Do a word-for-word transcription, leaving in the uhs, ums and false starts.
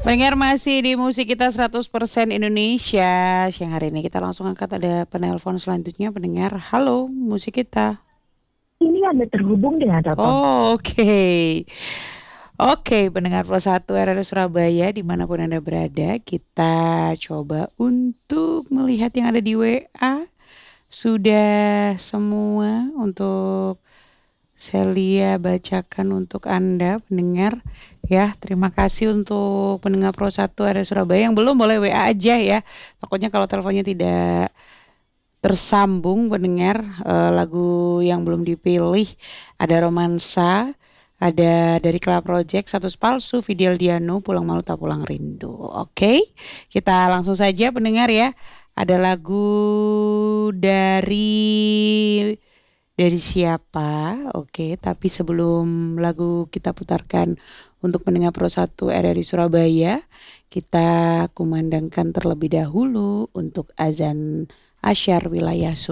Pendengar masih di musik kita seratus persen Indonesia. Siang hari ini kita langsung angkat ada penelpon selanjutnya pendengar. Halo, musik kita. Ini Anda terhubung dengan telepon. Oh, oke. Oke, pendengar Plus satu R R Surabaya dimanapun Anda berada, kita coba untuk melihat yang ada di W A. Sudah semua untuk Celia bacakan untuk Anda pendengar ya. Terima kasih untuk pendengar Pro satu area Surabaya yang belum boleh W A aja ya. Takutnya kalau teleponnya tidak tersambung pendengar, eh, lagu yang belum dipilih ada Romansa, ada dari Club Project, Satu Palsu, Fidel Diano, Pulang Malu Tak Pulang Rindu. Oke, kita langsung saja pendengar ya. Ada lagu dari dari siapa? Oke, tapi sebelum lagu kita putarkan untuk pendengar Pro satu R R I Surabaya, kita kumandangkan terlebih dahulu untuk azan Asyar wilayah Surabaya.